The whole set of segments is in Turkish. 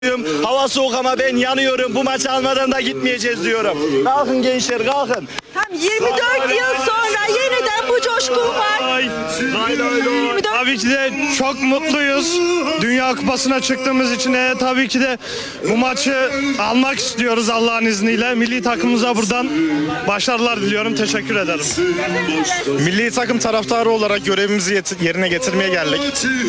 Hava soğuk ama ben yanıyorum. Bu maçı almadan da gitmeyeceğiz diyorum. Kalkın gençler, kalkın. Tam 24 yıl sonra yeniden bu coşku var. 24 Tabii ki de çok mutluyuz. Dünya Kupası'na çıktığımız için tabii ki de bu maçı almak istiyoruz Allah'ın izniyle. Milli takımımıza buradan başarılar diliyorum. Teşekkür ederim. Milli takım taraftarı olarak görevimizi yerine getirmeye geldik.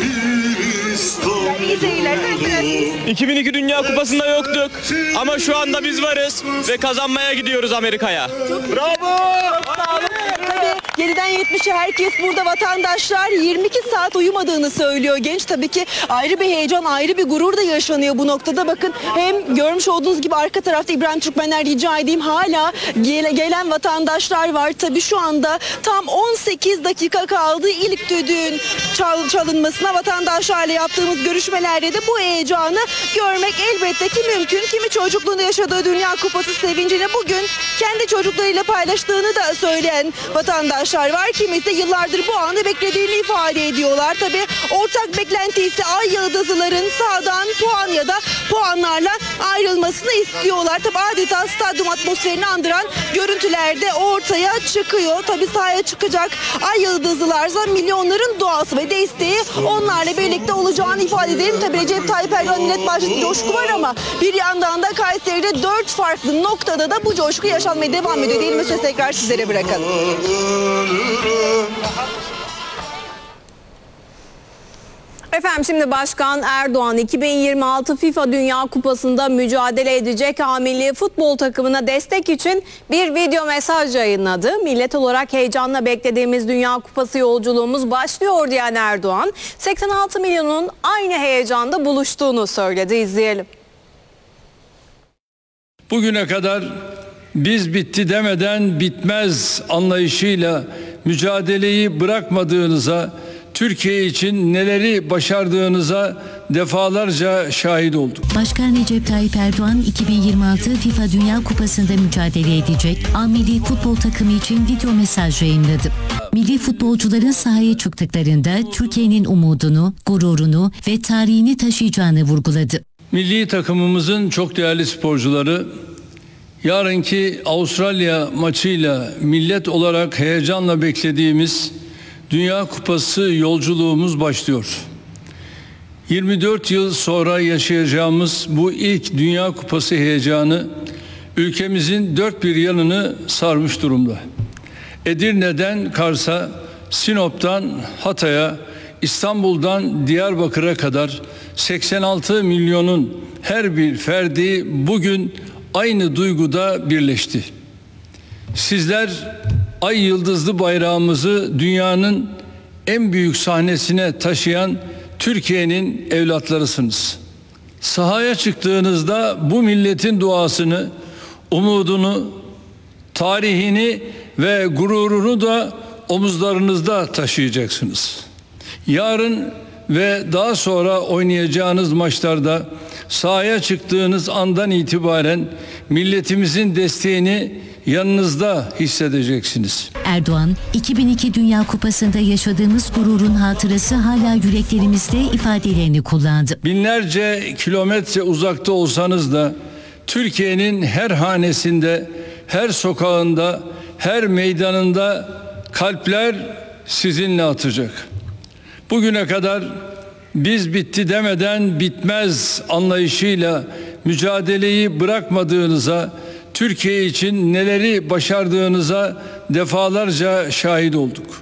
İyi seyirler. 2002 Dünya Kupası'nda yoktuk ama şu anda biz varız ve kazanmaya gidiyoruz Amerika'ya. Bravo! Tabii 7'den 70'e herkes burada, vatandaşlar 22 saat uyumadığını söylüyor. Genç tabii ki ayrı bir heyecan, ayrı bir gurur da yaşanıyor bu noktada. Bakın hem görmüş olduğunuz gibi arka tarafta İbrahim Türkmenler, rica edeyim, hala gelen vatandaşlar var. Tabii şu anda tam 18 dakika kaldı ilk düdüğün çalınmasına. Vatandaşlarla yaptığımız görüşmelerde de bu heyecanı görmek elbette ki mümkün. Kimi çocukluğunda yaşadığı Dünya Kupası sevincini bugün kendi çocuklarıyla paylaştığını da söyleyen vatandaşlar var. Kimisi de yıllardır bu anı beklediğini ifade ediyorlar. Tabii ortak beklenti ise ay yıldızların sahadan puan ya da puanlarla ayrılmasını istiyorlar. Tabii adeta stadyum atmosferini andıran görüntüler de ortaya çıkıyor. Tabii sahaya çıkacak ay yıldızlarsa milyonların duası ve desteği onlarla birlikte olacağını ifade edelim. Tabii Recep Tayyip Erdoğan millet bahçesinde coşku var ama bir yandan da Kayseri'de 4 farklı noktada da bu coşku yaşanmaya devam ediyor. Değil mi? Söz tekrar sizlere bırakalım. Efendim şimdi Başkan Erdoğan 2026 FIFA Dünya Kupası'nda mücadele edecek milli futbol takımına destek için bir video mesaj yayınladı. Millet olarak heyecanla beklediğimiz Dünya Kupası yolculuğumuz başlıyor diyen Erdoğan, 86 milyonun aynı heyecanda buluştuğunu söyledi. İzleyelim. Bugüne kadar biz bitti demeden bitmez anlayışıyla mücadeleyi bırakmadığınıza, Türkiye için neleri başardığınıza defalarca şahit olduk. Başkan Recep Tayyip Erdoğan 2026 FIFA Dünya Kupası'nda mücadele edecek milli futbol takımı için video mesaj yayınladı. Milli futbolcuların sahaya çıktıklarında Türkiye'nin umudunu, gururunu ve tarihini taşıyacağını vurguladı. Milli takımımızın çok değerli sporcuları, yarınki Avustralya maçıyla millet olarak heyecanla beklediğimiz Dünya Kupası yolculuğumuz başlıyor. 24 yıl sonra yaşayacağımız bu ilk Dünya Kupası heyecanı ülkemizin dört bir yanını sarmış durumda. Edirne'den Kars'a, Sinop'tan Hatay'a, İstanbul'dan Diyarbakır'a kadar 86 milyonun her bir ferdi bugün aynı duyguda birleşti. Sizler ay yıldızlı bayrağımızı dünyanın en büyük sahnesine taşıyan Türkiye'nin evlatlarısınız. Sahaya çıktığınızda bu milletin duasını, umudunu, tarihini ve gururunu da omuzlarınızda taşıyacaksınız. Yarın ve daha sonra oynayacağınız maçlarda sahaya çıktığınız andan itibaren milletimizin desteğini yanınızda hissedeceksiniz. Erdoğan, 2002 Dünya Kupası'nda yaşadığımız gururun hatırası hala yüreklerimizde ifadelerini kullandı. Binlerce kilometre uzakta olsanız da Türkiye'nin her hanesinde, her sokağında, her meydanında kalpler sizinle atacak. Bugüne kadar biz bitti demeden bitmez anlayışıyla mücadeleyi bırakmadığınıza, Türkiye için neleri başardığınıza defalarca şahit olduk.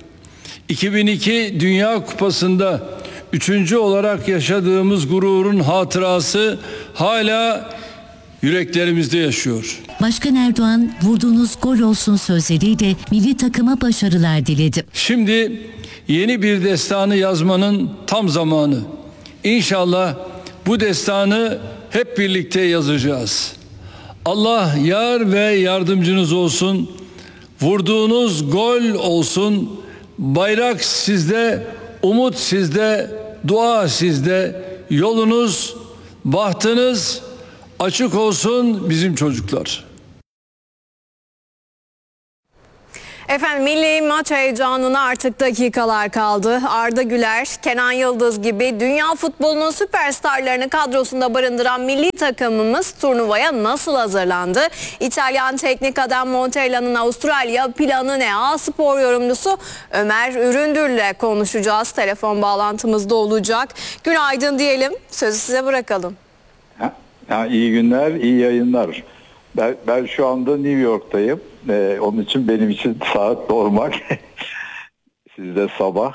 2002 Dünya Kupası'nda üçüncü olarak yaşadığımız gururun hatırası hala yüreklerimizde yaşıyor. Başkan Erdoğan, vurduğunuz gol olsun sözleriyle milli takıma başarılar diledi. Şimdi yeni bir destanı yazmanın tam zamanı. İnşallah bu destanı hep birlikte yazacağız. Allah yar ve yardımcınız olsun. Vurduğunuz gol olsun. Bayrak sizde, umut sizde, dua sizde. Yolunuz, bahtınız açık olsun bizim çocuklar. Efendim milli maç heyecanına artık dakikalar kaldı. Arda Güler, Kenan Yıldız gibi dünya futbolunun süperstarlarını kadrosunda barındıran milli takımımız turnuvaya nasıl hazırlandı? İtalyan teknik adam Montella'nın Avustralya planı ne? A-Spor yorumcusu Ömer Üründür'le konuşacağız. Telefon bağlantımızda olacak. Günaydın diyelim. Sözü size bırakalım. İyi günler, iyi yayınlar. Ben şu anda New York'tayım. Onun için benim için saat normal. Sizde sabah.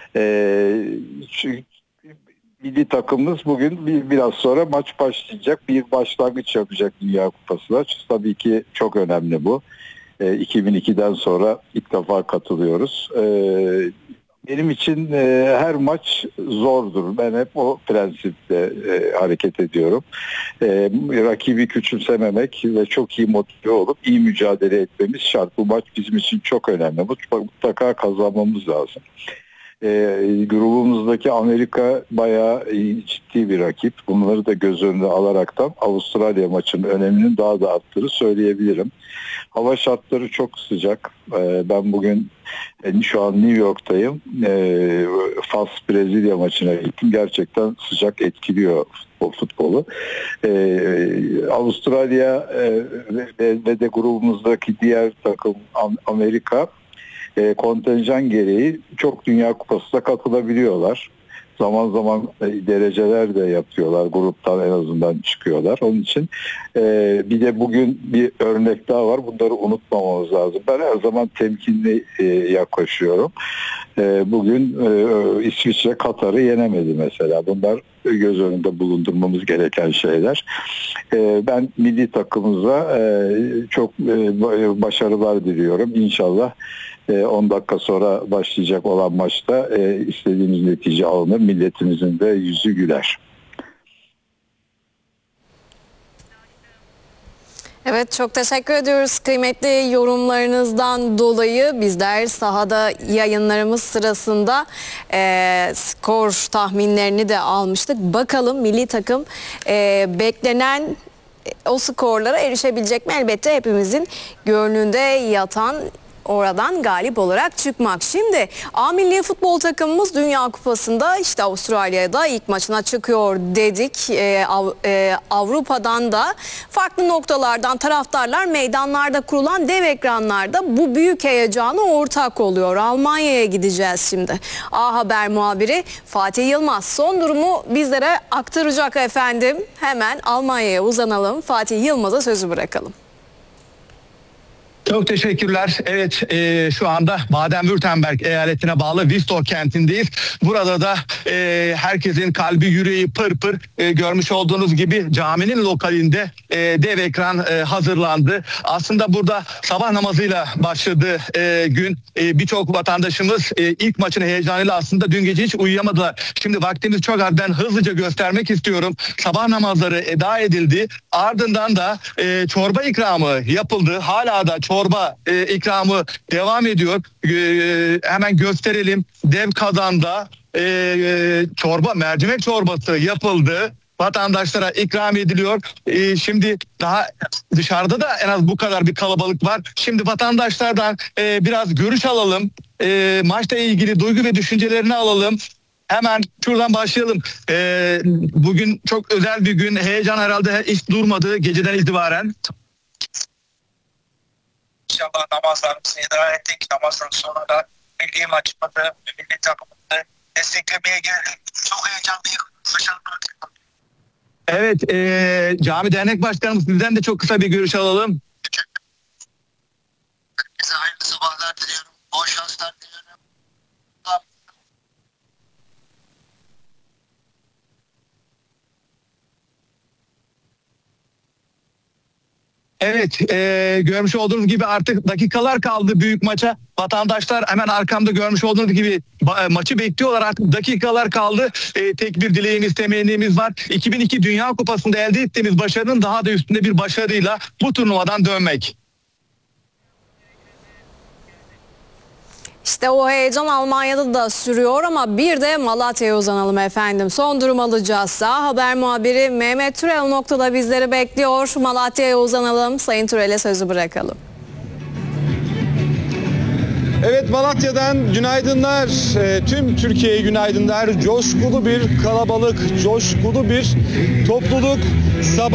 Milli takımımız bugün biraz sonra maç başlayacak. Bir başlangıç yapacak Dünya Kupası'na. Tabii ki çok önemli bu. 2002'den sonra ilk defa katılıyoruz. Benim için her maç zordur. Ben hep o prensiple hareket ediyorum. Rakibi küçümsememek ve çok iyi motive olup iyi mücadele etmemiz şart. Bu maç bizim için çok önemli. Mutlaka kazanmamız lazım. Grubumuzdaki Amerika bayağı ciddi bir rakip. Bunları da göz önüne alaraktan Avustralya maçının öneminin daha da arttığını söyleyebilirim. Hava şartları çok sıcak. Ben bugün şu an New York'tayım. Fas Brezilya maçına gittim. Gerçekten sıcak etkiliyor o futbolu. Avustralya ve de grubumuzdaki diğer takım Amerika kontenjan gereği çok Dünya Kupası'na katılabiliyorlar. Zaman zaman dereceler de yapıyorlar. Gruptan en azından çıkıyorlar. Onun için bir de bugün bir örnek daha var. Bunları unutmamamız lazım. Ben her zaman temkinli yaklaşıyorum. Bugün İsviçre Katar'ı yenemedi mesela. Bunlar göz önünde bulundurmamız gereken şeyler. Ben milli takımımıza çok başarılar diliyorum. İnşallah 10 dakika sonra başlayacak olan maçta istediğimiz netice alınır. Milletimizin de yüzü güler. Evet, çok teşekkür ediyoruz kıymetli yorumlarınızdan dolayı. Bizler sahada yayınlarımız sırasında skor tahminlerini de almıştık. Bakalım milli takım beklenen o skorlara erişebilecek mi? Elbette hepimizin gönlünde yatan oradan galip olarak çıkmak. Şimdi A milli futbol takımımız Dünya Kupası'nda işte Avustralya'da ilk maçına çıkıyor dedik. Avrupa'dan da farklı noktalardan taraftarlar meydanlarda kurulan dev ekranlarda bu büyük heyecana ortak oluyor. Almanya'ya gideceğiz şimdi. A Haber muhabiri Fatih Yılmaz son durumu bizlere aktaracak efendim. Hemen Almanya'ya uzanalım. Fatih Yılmaz'a sözü bırakalım. Çok teşekkürler. Evet, şu anda Baden-Württemberg eyaletine bağlı Wiesdorf kentindeyiz. Burada da herkesin kalbi yüreği pır pır. Görmüş olduğunuz gibi caminin lokalinde dev ekran hazırlandı. Aslında burada sabah namazıyla başladı gün. Birçok vatandaşımız ilk maçın heyecanıyla aslında dün gece hiç uyuyamadılar. Şimdi vaktimiz çok az. Ben hızlıca göstermek istiyorum. Sabah namazları eda edildi. Ardından da çorba ikramı yapıldı. Hala da çorba ikramı devam ediyor. Hemen gösterelim. Dev kazanda çorba, mercimek çorbası yapıldı. Vatandaşlara ikram ediliyor. Şimdi daha dışarıda da en az bu kadar bir kalabalık var. Şimdi vatandaşlardan biraz görüş alalım. Maçla ilgili duygu ve düşüncelerini alalım. Hemen şuradan başlayalım. Bugün çok özel bir gün. Heyecan herhalde hiç durmadı geceden itibaren. İnşallah namazlarımızı idare ettik. Namazdan sonra da milli maçımızı, milli takımımızı desteklemeye geldik. Çok heyecanlıyım. Başarılar. Evet, cami dernek başkanımız sizden de çok kısa bir görüş alalım. Herkese hayırlı sabahlar diliyorum. Bol şanslar diliyorum. Evet, görmüş olduğunuz gibi artık dakikalar kaldı büyük maça. Vatandaşlar hemen arkamda görmüş olduğunuz gibi maçı bekliyorlar. Artık dakikalar kaldı. Tek bir dileğimiz, temennimiz var. 2002 Dünya Kupası'nda elde ettiğimiz başarının daha da üstünde bir başarıyla bu turnuvadan dönmek. İşte o heyecan Almanya'da da sürüyor ama bir de Malatya'ya uzanalım efendim. Son durum alacağız. Haber muhabiri Mehmet Türel noktada bizleri bekliyor. Malatya'ya uzanalım. Sayın Türel'e sözü bırakalım. Evet, Malatya'dan günaydınlar. Tüm Türkiye'ye günaydınlar. Coşkulu bir kalabalık, coşkulu bir topluluk. Sabah